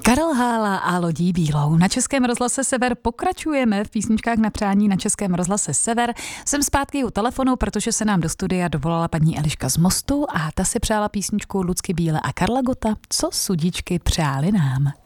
Karel Hála a Lodí bílou. Na Českém rozhlase Sever pokračujeme v písničkách na přání na Českém rozhlase Sever. Jsem zpátky u telefonu, protože se nám do studia dovolala paní Eliška z Mostu a ta si přála písničku Lucky Bíle a Karla Gotta. Co sudičky přáli nám.